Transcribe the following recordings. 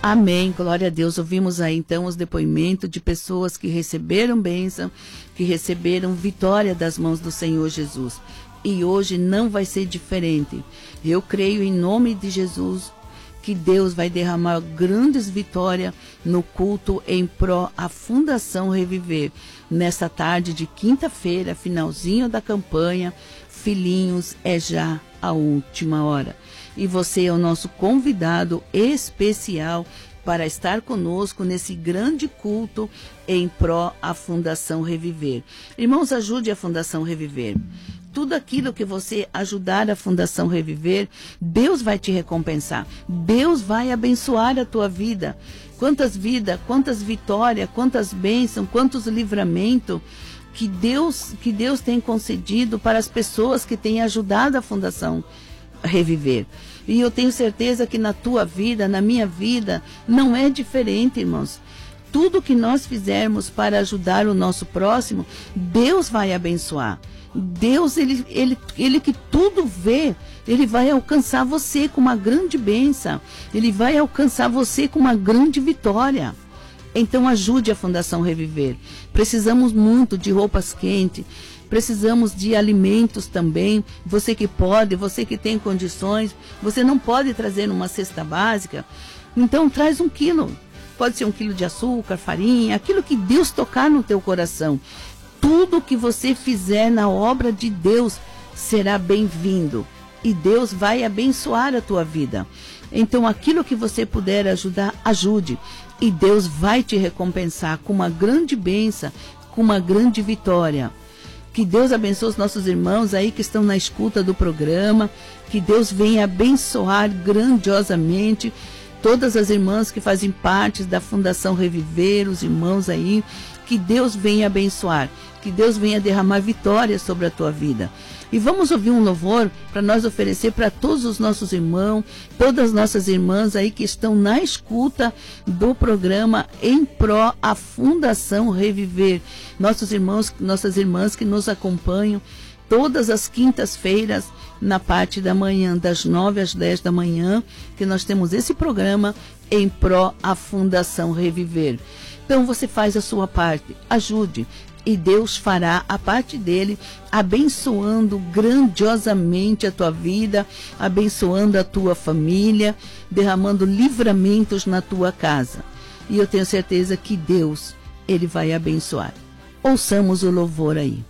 Amém, glória a Deus. Ouvimos aí então os depoimentos de pessoas que receberam bênção, que receberam vitória das mãos do Senhor Jesus. E hoje não vai ser diferente. Eu creio em nome de Jesus que Deus vai derramar grandes vitórias no culto em pró a Fundação Reviver. Nessa tarde de quinta-feira, finalzinho da campanha, filhinhos, é já a última hora. E você é o nosso convidado especial para estar conosco nesse grande culto em pró a Fundação Reviver. Irmãos, ajude a Fundação Reviver. Tudo aquilo que você ajudar a Fundação Reviver, Deus vai te recompensar. Deus vai abençoar a tua vida. Quantas vidas, quantas vitórias, quantas bênçãos, quantos livramentos que Deus tem concedido para as pessoas que têm ajudado a Fundação Reviver. E eu tenho certeza que na tua vida, na minha vida, não é diferente, irmãos. Tudo que nós fizermos para ajudar o nosso próximo, Deus vai abençoar. Deus, ele que tudo vê, Ele vai alcançar você com uma grande bênção. Ele vai alcançar você com uma grande vitória. Então ajude a Fundação Reviver. Precisamos muito de roupas quentes. Precisamos de alimentos também. Você que pode, você que tem condições, você não pode trazer uma cesta básica, então traz 1 quilo. Pode ser 1 quilo de açúcar, farinha, aquilo que Deus tocar no teu coração. Tudo que você fizer na obra de Deus será bem-vindo. E Deus vai abençoar a tua vida. Então aquilo que você puder ajudar, ajude. E Deus vai te recompensar com uma grande bênção, com uma grande vitória. Que Deus abençoe os nossos irmãos aí que estão na escuta do programa. Que Deus venha abençoar grandiosamente todas as irmãs que fazem parte da Fundação Reviver, os irmãos aí. Que Deus venha abençoar. Que Deus venha derramar vitória sobre a tua vida. E vamos ouvir um louvor para nós oferecer para todos os nossos irmãos, todas as nossas irmãs aí que estão na escuta do programa em pró a Fundação Reviver. Nossos irmãos, nossas irmãs que nos acompanham todas as quintas-feiras na parte da manhã, das 9 às 10 da manhã, que nós temos esse programa em pró a Fundação Reviver. Então você faz a sua parte, ajude. E Deus fará a parte dele, abençoando grandiosamente a tua vida, abençoando a tua família, derramando livramentos na tua casa. E eu tenho certeza que Deus, Ele vai abençoar. Ouçamos o louvor aí.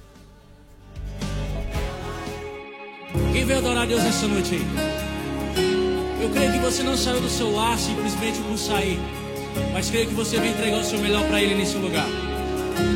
Quem veio adorar a Deus nessa noite aí? Eu creio que você não saiu do seu lar simplesmente por sair, mas creio que você veio entregar o seu melhor para Ele nesse lugar.